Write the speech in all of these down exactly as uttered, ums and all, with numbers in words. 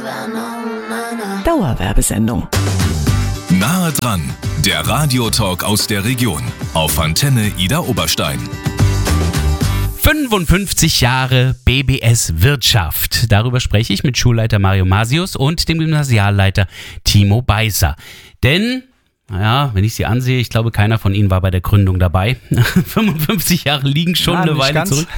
Dauerwerbesendung. Nahe dran, der Radiotalk aus der Region auf Antenne Idar Oberstein. fünfundfünfzig Jahre B B S Wirtschaft. Darüber spreche ich mit Schulleiter Mario Masius und dem Gymnasialleiter Timo Beißer. Denn, naja, wenn ich sie ansehe, ich glaube, keiner von ihnen war bei der Gründung dabei. fünfundfünfzig Jahre liegen schon ja, eine Weile ganz zurück.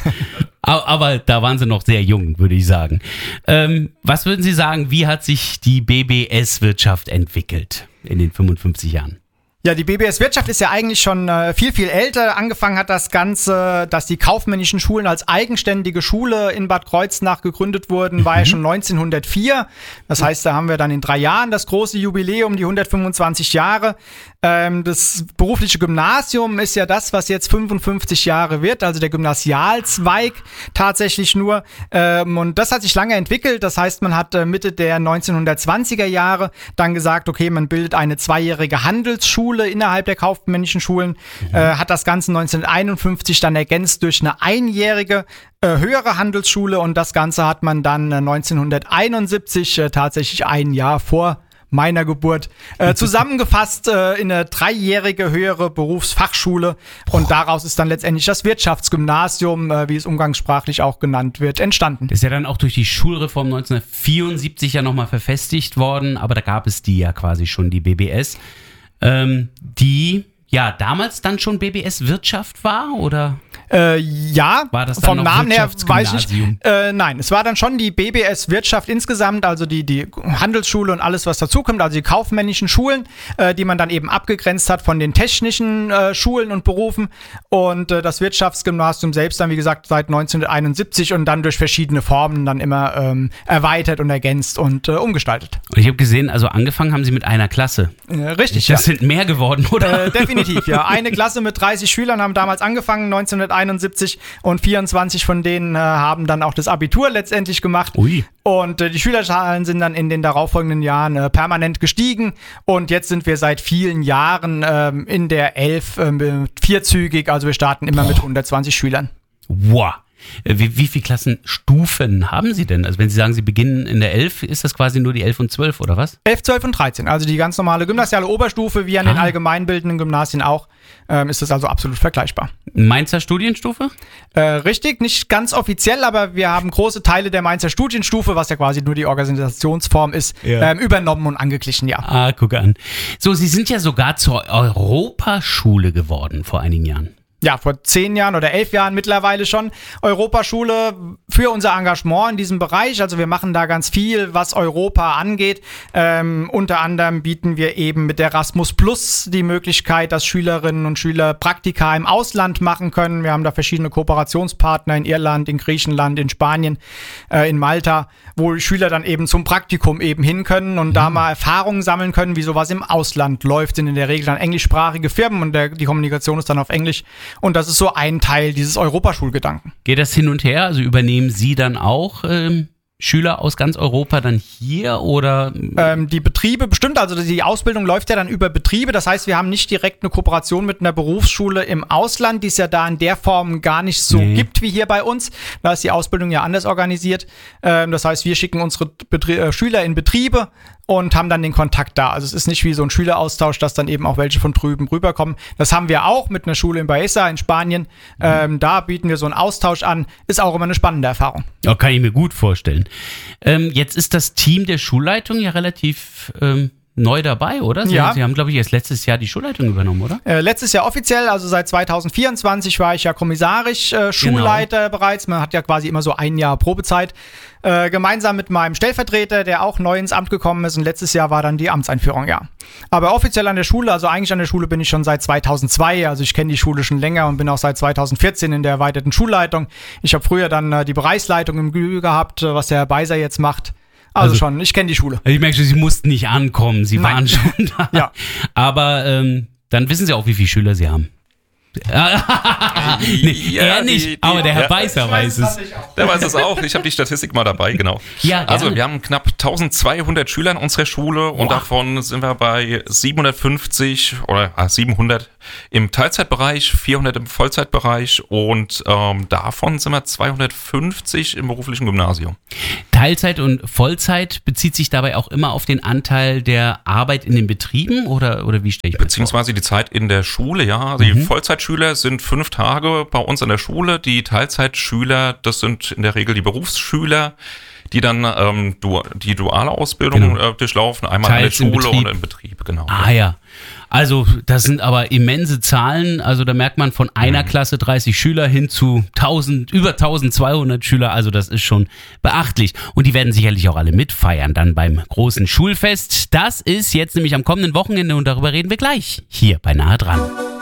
Aber da waren sie noch sehr jung, würde ich sagen. Ähm, was würden Sie sagen, wie hat sich die B B S-Wirtschaft entwickelt in den fünfundfünfzig Jahren? Ja, die B B S-Wirtschaft ist ja eigentlich schon äh, viel, viel älter. Angefangen hat das Ganze, dass die kaufmännischen Schulen als eigenständige Schule in Bad Kreuznach gegründet wurden, mhm. war ja schon neunzehnhundertvier. Das heißt, da haben wir dann in drei Jahren das große Jubiläum, die hundertfünfundzwanzig Jahre. Ähm, das berufliche Gymnasium ist ja das, was jetzt fünfundfünfzig Jahre wird, also der Gymnasialzweig tatsächlich nur. Ähm, und das hat sich lange entwickelt. Das heißt, man hat äh, Mitte der neunzehnhundertzwanziger Jahre dann gesagt, okay, man bildet eine zweijährige Handelsschule innerhalb der kaufmännischen Schulen, mhm. äh, hat das Ganze neunzehnhunderteinundfünfzig dann ergänzt durch eine einjährige äh, höhere Handelsschule und das Ganze hat man dann äh, neunzehnhunderteinundsiebzig, äh, tatsächlich ein Jahr vor meiner Geburt, äh, zusammengefasst äh, in eine dreijährige höhere Berufsfachschule und daraus ist dann letztendlich das Wirtschaftsgymnasium, äh, wie es umgangssprachlich auch genannt wird, entstanden. Das ist ja dann auch durch die Schulreform neunzehnhundertvierundsiebzig ja nochmal verfestigt worden, aber da gab es die ja quasi schon, die B B S. Ähm, die ja damals dann schon B B S Wirtschaft war, oder? Äh, ja, war das dann vom noch Namen her weiß ich nicht. Äh, nein, es war dann schon die B B S Wirtschaft insgesamt, also die, die Handelsschule und alles, was dazukommt, also die kaufmännischen Schulen, äh, die man dann eben abgegrenzt hat von den technischen äh, Schulen und Berufen und äh, das Wirtschaftsgymnasium selbst dann, wie gesagt, seit neunzehnhunderteinundsiebzig und dann durch verschiedene Formen dann immer ähm, erweitert und ergänzt und äh, umgestaltet. Und ich habe gesehen, also angefangen haben Sie mit einer Klasse. Äh, richtig, Das ja. sind mehr geworden, oder? Äh, definitiv, ja. Eine Klasse mit dreißig Schülern haben damals angefangen, neunzehnhunderteinundsiebzig und vierundzwanzig von denen äh, haben dann auch das Abitur letztendlich gemacht. Ui. Und äh, die Schülerzahlen sind dann in den darauffolgenden Jahren äh, permanent gestiegen und jetzt sind wir seit vielen Jahren ähm, in der elf äh, vierzügig, also wir starten immer Boah. mit hundertzwanzig Schülern. Wow. Wie, wie viele Klassenstufen haben Sie denn? Also wenn Sie sagen, Sie beginnen in der elf, ist das quasi nur die elf und zwölf oder was? elf, zwölf und dreizehn, also die ganz normale gymnasiale Oberstufe, wie an ah. den allgemeinbildenden Gymnasien auch, ähm, ist das also absolut vergleichbar. Mainzer Studienstufe? Äh, richtig, nicht ganz offiziell, aber wir haben große Teile der Mainzer Studienstufe, was ja quasi nur die Organisationsform ist, ja. ähm, übernommen und angeglichen, ja. Ah, guck an. So, Sie sind ja sogar zur Europaschule geworden vor einigen Jahren. Ja, vor zehn Jahren oder elf Jahren mittlerweile schon. Europaschule für unser Engagement in diesem Bereich. Also wir machen da ganz viel, was Europa angeht. Ähm, unter anderem bieten wir eben mit Erasmus Plus die Möglichkeit, dass Schülerinnen und Schüler Praktika im Ausland machen können. Wir haben da verschiedene Kooperationspartner in Irland, in Griechenland, in Spanien, äh, in Malta, wo Schüler dann eben zum Praktikum eben hin können und mhm. da mal Erfahrungen sammeln können, wie sowas im Ausland läuft. Sind in der Regel dann englischsprachige Firmen und der, die Kommunikation ist dann auf Englisch. Und das ist so ein Teil dieses Europaschulgedanken. Geht das hin und her? Also übernehmen Sie dann auch ähm, Schüler aus ganz Europa dann hier oder? Ähm, die Betriebe bestimmt, also die Ausbildung läuft ja dann über Betriebe. Das heißt, wir haben nicht direkt eine Kooperation mit einer Berufsschule im Ausland, die es ja da in der Form gar nicht so nee. gibt wie hier bei uns. Da ist die Ausbildung ja anders organisiert. Ähm, das heißt, wir schicken unsere Betrie- äh, Schüler in Betriebe und haben dann den Kontakt da. Also es ist nicht wie so ein Schüleraustausch, dass dann eben auch welche von drüben rüberkommen. Das haben wir auch mit einer Schule in Baeza in Spanien. Mhm. Ähm, da bieten wir so einen Austausch an. Ist auch immer eine spannende Erfahrung. Ja, kann ich mir gut vorstellen. Ähm, jetzt ist das Team der Schulleitung ja relativ ähm, neu dabei, oder? Sie, ja. Sie haben, glaube ich, erst letztes Jahr die Schulleitung übernommen, oder? Äh, letztes Jahr offiziell, also seit zweitausendvierundzwanzig war ich ja kommissarisch äh, Schulleiter genau. bereits. Man hat ja quasi immer so ein Jahr Probezeit. Äh, gemeinsam mit meinem Stellvertreter, der auch neu ins Amt gekommen ist. Und letztes Jahr war dann die Amtseinführung, ja. Aber offiziell an der Schule, also eigentlich an der Schule bin ich schon seit zweitausendzwei. Also ich kenne die Schule schon länger und bin auch seit zweitausendvierzehn in der erweiterten Schulleitung. Ich habe früher dann äh, die Bereichsleitung im G Ü gehabt, äh, was der Herr Beiser jetzt macht. Also, also schon, ich kenne die Schule. Ich merke schon, Sie mussten nicht ankommen, Sie Nein. waren schon da. Ja. Aber ähm, dann wissen Sie auch, wie viele Schüler Sie haben. nee, Ja, er nicht, die- die- aber der Herr ja. Beißer weiß es. Der weiß es auch. Ich habe die Statistik mal dabei, genau. Ja, also gerne. wir haben knapp eintausendzweihundert Schüler in unserer Schule und Boah. davon sind wir bei siebenhundertfünfzig oder ah, siebenhundert im Teilzeitbereich, vierhundert im Vollzeitbereich und ähm, davon sind wir zweihundertfünfzig im beruflichen Gymnasium. Teilzeit und Vollzeit bezieht sich dabei auch immer auf den Anteil der Arbeit in den Betrieben oder, oder wie stelle ich mir das vor? Beziehungsweise die Zeit in der Schule, ja. Also die Vollzeitschüler sind fünf Tage bei uns an der Schule. Die Teilzeitschüler, das sind in der Regel die Berufsschüler, die dann ähm, du, die duale Ausbildung Genau. äh, durchlaufen, einmal Teils an im der Schule Betrieb. und im Betrieb, genau. Ah ja, also das sind aber immense Zahlen. Also da merkt man von einer Klasse dreißig Schüler hin zu tausend, über eintausendzweihundert Schüler. Also das ist schon beachtlich. Und die werden sicherlich auch alle mitfeiern dann beim großen Schulfest. Das ist jetzt nämlich am kommenden Wochenende und darüber reden wir gleich hier bei Nahe dran.